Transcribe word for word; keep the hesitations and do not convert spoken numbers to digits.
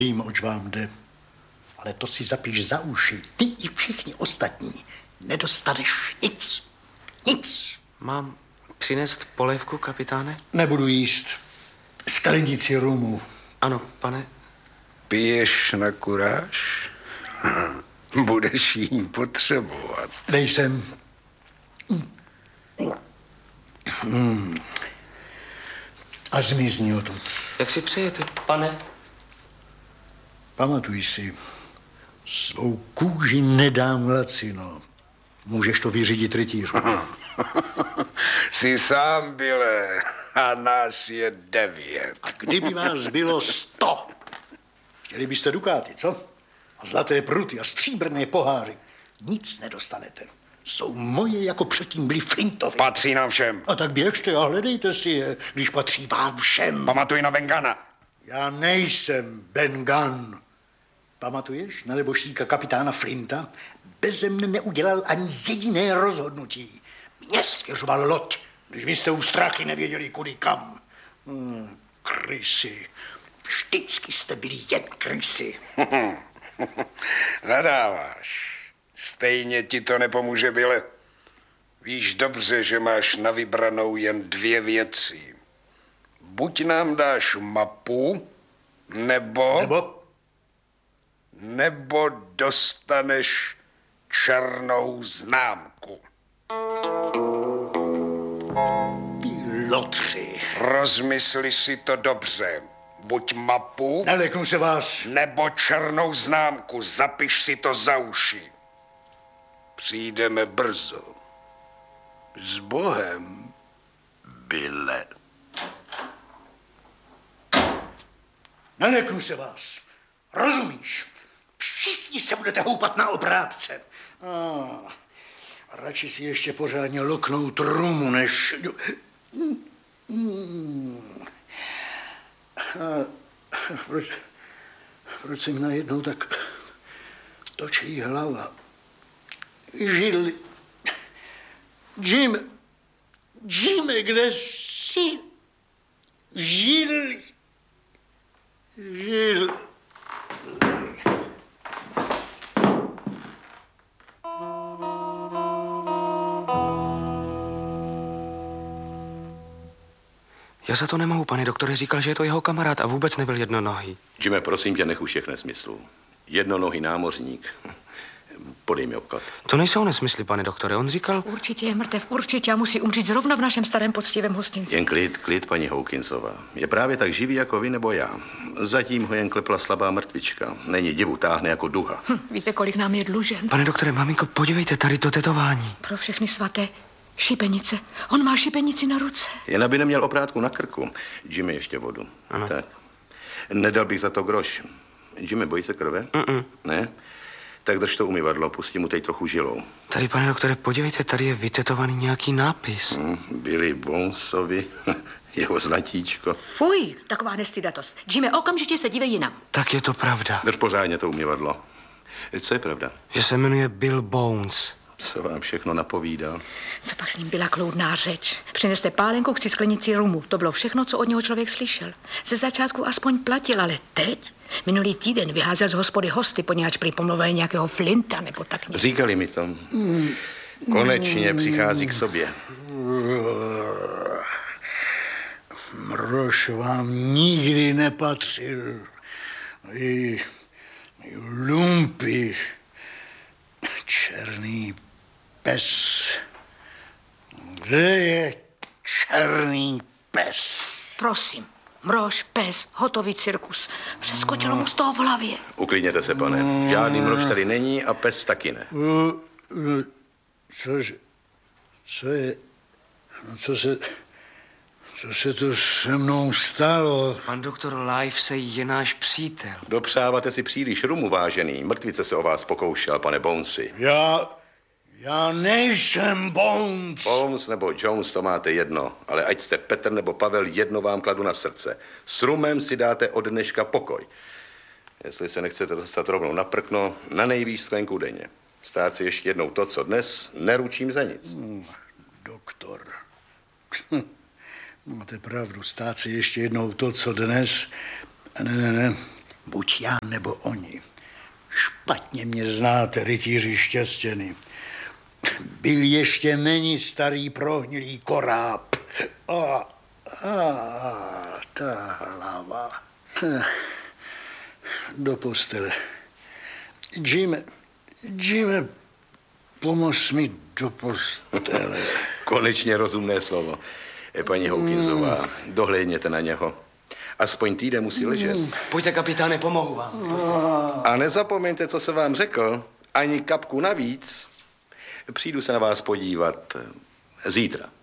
Vím, oč vám jde, ale to si zapíš za uši. Ty i všichni ostatní nedostaneš nic. Nic. Mám přinést polévku, kapitáne? Nebudu jíst. Sklenici rumu. Ano, pane. Piješ na kuráž? Budeš jí potřebovat. Nejsem. Hmm. A zmizni odtud. Jak si přejete, pane? Pamatuj si, svou kůži nedám lacino. Můžeš to vyřídit rytířu. Jsi sám, Bile, a nás je devět. A kdyby vás bylo sto, chtěli byste dukáty, co? A zlaté pruty a stříbrné poháry. Nic nedostanete. Jsou moje, jako předtím byly Flintovi. Patří nám všem. A tak běžte a hledejte si je, když patří vám všem. Pamatuj na Bengana. Já nejsem Ben Gunn. Pamatuješ na neboštíka kapitána Flinta? Beze mne neudělal ani jediné rozhodnutí. Mně svěřoval loď, když vy jste u strachy nevěděli kudy kam. Hmm, krysy. Vždycky jste byli jen krysy. Nadáváš. Stejně ti to nepomůže, Bile. Víš dobře, že máš na vybranou jen dvě věci. Buď nám dáš mapu, nebo... Nebo? Nebo dostaneš černou známku. Ty lotři. Rozmysli si to dobře. Buď mapu... Neleknu se vás. Nebo černou známku. Zapiš si to za uši. Přijdeme brzo. S Bohem, Bile. Neleknu se vás. Rozumíš? Všichni se budete houpat na obrátce. Ah, radši si ještě pořádně loknout rumu, než... Hmm. A proč, proč se mi najednou tak točí hlava? Židli. Jim. Jim, kde jsi? Židli. Židli. Já za to nemohu, pane doktore. Říkal, že je to jeho kamarád a vůbec nebyl jednonohý. Jimmy, prosím tě, nech už všech nesmyslů. Jednonohý námořník. Podej mi obklad. To nejsou nesmysly, pane doktore. On říkal... Určitě je mrtev, určitě a musí umřít zrovna v našem starém poctivém hostinci. Jen klid, klid, paní Hawkinsová. Je právě tak živý jako vy nebo já. Zatím ho jen klepla slabá mrtvička. Není divu, táhne jako duha. Hm, víte, kolik nám je dlužen? Pane doktore, maminko, podívejte, tady to tetování. Pro všechny svaté. Šipenice. On má šipenici na ruce. Jen aby neměl oprátku na krku. Jimmy, ještě vodu. Ano. Tak. Nedal bych za to groš. Jimmy, bojí se krve? Mm-mm. Ne? Tak drž to umyvadlo, pustí mu teď trochu žilou. Tady, pane doktore, podívejte, tady je vytetovaný nějaký nápis. Hmm, Billy Bonesovi, jeho zlatíčko. Fuj, taková nestydatost. Jimmy, okamžitě se dívej jinam. Tak je to pravda. Drž pořádně to umyvadlo. Co je pravda? Že se jmenuje Bill Bones. Co vám všechno napovídal? Co pak s ním byla kloudná řeč? Přineste pálenku, chci sklenici rumu. To bylo všechno, co od něho člověk slyšel. Ze začátku aspoň platil, ale teď... Minulý týden vyházel z hospody hosty, poněvadž prý pomluvili nějakého Flinta nebo tak něco. Říkali mi to. Konečně přichází k sobě. Mrož vám nikdy nepatřil. Vy, vy lumpy. Černý pes. Kde je černý pes? Prosím. Mrož, pes, hotový cirkus. Přeskočilo mu z toho v hlavě. Uklidněte se, pane. Žádný mrož tady není a pes taky ne. Cože? Co je? No co se... Co se to se mnou stalo? Pan doktor Livesey je náš přítel. Dopřáváte si příliš rumu, vážený. Mrtvice se o vás pokoušel, pane Bonesi. Já... Já nejsem Bones. Bones nebo Jones, to máte jedno. Ale ať jste Petr nebo Pavel, jedno vám kladu na srdce. S rumem si dáte od dneška pokoj. Jestli se nechcete dostat rovnou na prkno, na nejvýš sklenku denně. Stát si ještě jednou to, co dnes, neručím za nic. Hmm, doktor. Máte pravdu, stát si ještě jednou to, co dnes. Ne, ne, ne. Buď já, nebo oni. Špatně mě znáte, rytíři šťastěny. Byl ještě není starý prohnilý koráb. A, a ta hlava. Ta. Do postele. Jim, Jim, pomoz mi do postele. Konečně rozumné slovo. Paní Hawkinsová, dohlédněte na něho. Aspoň týden musí ležet. Pojďte, kapitáne, pomohu vám. A nezapomeňte, co jsem vám řekl. Ani kapku navíc. Přijdu se na vás podívat zítra.